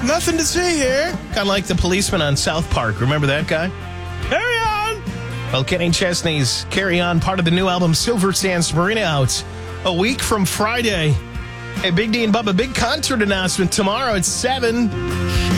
Nothing to see here. Kind of like the policeman on South Park. Remember that guy? Carry on! Well, Kenny Chesney's Carry On, part of the new album Silver Sands Marina, out a week from Friday. Hey, Big D and Bubba, big concert announcement tomorrow at 7.